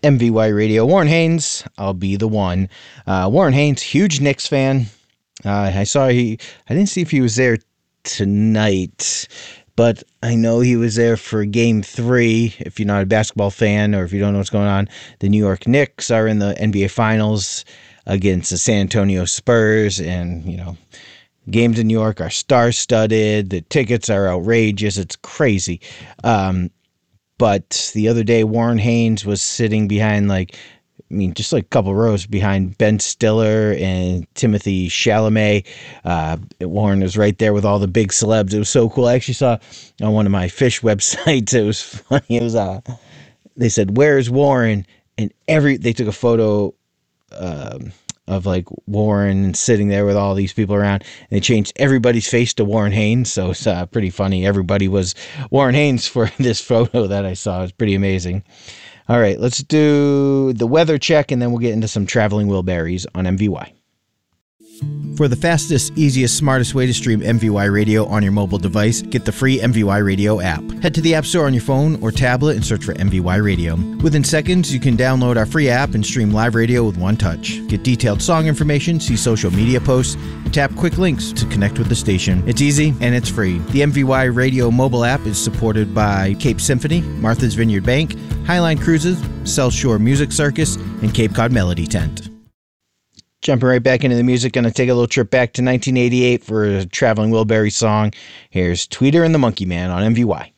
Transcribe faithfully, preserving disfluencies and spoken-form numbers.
M V Y Radio. Warren Haynes, I'll be the one. Uh, Warren Haynes, huge Knicks fan. Uh, I saw he, I didn't see if he was there tonight, but I know he was there for game three. If you're not a basketball fan or if you don't know what's going on, the New York Knicks are in the N B A Finals against the San Antonio Spurs, and, you know, games in New York are star-studded. The tickets are outrageous. It's crazy. Um, but the other day, Warren Haynes was sitting behind, like, I mean, just like a couple rows behind Ben Stiller and Timothy Chalamet. Uh, Warren was right there with all the big celebs. It was so cool. I actually saw on one of my fish websites, it was funny. It was, uh, they said, "Where's Warren?" And every, they took a photo um, of like Warren sitting there with all these people around, and they changed everybody's face to Warren Haynes. So it's uh, pretty funny. Everybody was Warren Haynes for this photo that I saw. It was pretty amazing. All right, let's do the weather check, and then we'll get into some traveling Wilburys on M V Y. For the fastest, easiest, smartest way to stream M V Y Radio on your mobile device, get the free M V Y Radio app. Head to the App Store on your phone or tablet and search for M V Y Radio. Within seconds, you can download our free app and stream live radio with one touch. Get detailed song information, see social media posts, and tap quick links to connect with the station. It's easy and it's free. The M V Y Radio mobile app is supported by Cape Symphony, Martha's Vineyard Bank, Highline Cruises, South Shore Music Circus, and Cape Cod Melody Tent. Jumping right back into the music, going to take a little trip back to nineteen eighty-eight for a Traveling Wilbury song. Here's Tweeter and the Monkey Man on M V Y.